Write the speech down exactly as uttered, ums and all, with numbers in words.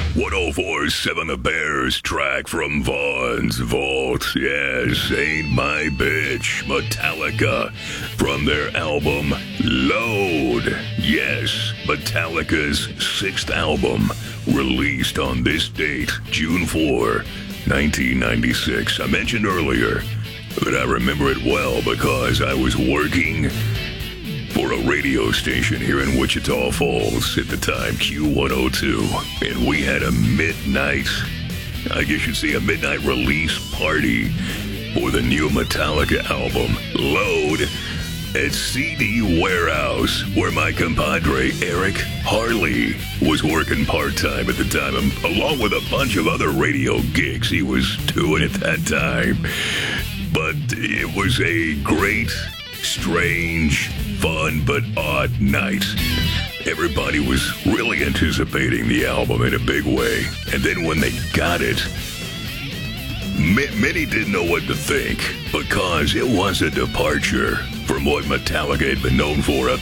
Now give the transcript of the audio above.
one oh four point seven The Bears track from Vaughn's Vault. Yes, Ain't My Bitch, Metallica, from their album Load. Yes, Metallica's sixth album, released on this date, June fourth, nineteen ninety-six. I mentioned earlier that I remember it well because I was working for a radio station here in Wichita Falls at the time, Q one oh two, and we had a midnight, I guess you'd say a midnight release party for the new Metallica album, Load, at C D Warehouse, where my compadre Eric Harley was working part-time at the time, along with a bunch of other radio gigs he was doing at that time. But it was a great, strange, fun, but odd night. Everybody was really anticipating the album in a big way. And then when they got it, many didn't know what to think, because it was a departure from what Metallica had been known for up